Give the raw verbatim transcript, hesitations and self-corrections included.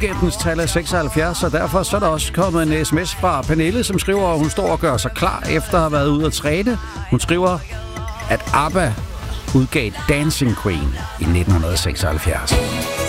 Weekendens tal er seksoghalvfjerds, og derfor så er der også kommet en sms fra Pernille, som skriver, at hun står og gør sig klar efter at have været ude at træne. Hun skriver, at ABBA udgav Dancing Queen i nitten seksoghalvfjerds.